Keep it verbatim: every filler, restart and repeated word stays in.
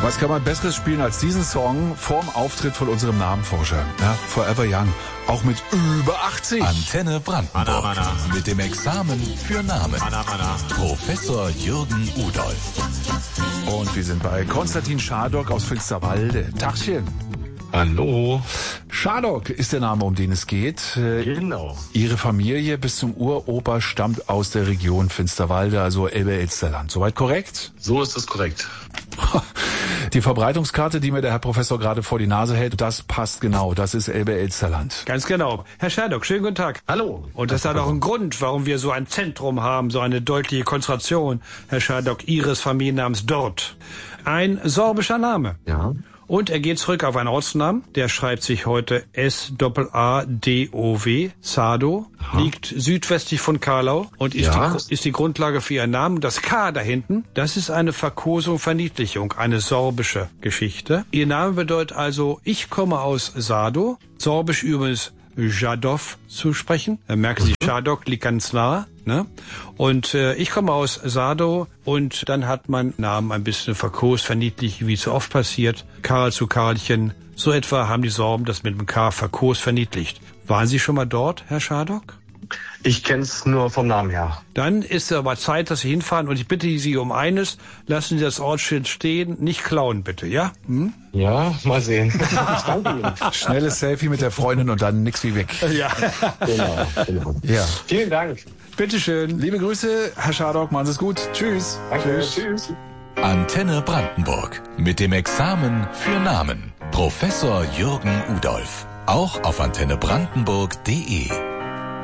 Was kann man Besseres spielen als diesen Song vorm Auftritt von unserem Namenforscher? Ja, Forever Young. Auch mit über achtzig. Antenne Brandenburg. Mana, mana. Mit dem Examen für Namen. Mana, mana. Professor Jürgen Udolf. Und wir sind bei Konstantin Schadok aus Finsterwalde. Tachchen. Hallo. Schadok ist der Name, um den es geht. Genau. Ihre Familie bis zum Uropa stammt aus der Region Finsterwalde, also Elbe-Elsterland. Soweit korrekt? So ist es korrekt. Die Verbreitungskarte, die mir der Herr Professor gerade vor die Nase hält, das passt genau. Das ist Elbe-Elsterland. Ganz genau. Herr Schadok, schönen guten Tag. Hallo. Und das hat auch einen Grund, warum wir so ein Zentrum haben, so eine deutliche Konzentration, Herr Schadok, Ihres Familiennamens dort. Ein sorbischer Name. Ja. Und er geht zurück auf einen Ortsnamen, der schreibt sich heute S A A D O W, Sado, Aha. liegt südwestlich von Karlau und ist, ja. die, ist die Grundlage für ihren Namen. Das K da hinten, das ist eine Verkosung, Verniedlichung, eine sorbische Geschichte. Ihr Name bedeutet also, ich komme aus Sado, sorbisch übrigens Jadov zu sprechen. Da merken Sie, mhm. Schadok liegt ganz nah. Ne? Und äh, ich komme aus Sado und dann hat man Namen ein bisschen verkost, verniedlicht, wie so oft passiert. Karl zu Karlchen. So etwa haben die Sorben das mit dem K verkost, verniedlicht. Waren Sie schon mal dort, Herr Schadok? Ich kenn's nur vom Namen her. Dann ist es aber Zeit, dass Sie hinfahren und ich bitte Sie um eines, lassen Sie das Ortsschild stehen, nicht klauen bitte, ja? Hm? Ja, mal sehen. Ich danke Ihnen. Schnelles Selfie mit der Freundin und dann nix wie weg. Ja. Genau, genau. Ja. Vielen Dank. Bitteschön. Liebe Grüße, Herr Schadok, machen Sie es gut. Tschüss. Danke, tschüss. tschüss. Antenne Brandenburg. Mit dem Examen für Namen. Professor Jürgen Udolf. Auch auf antenne brandenburg punkt de.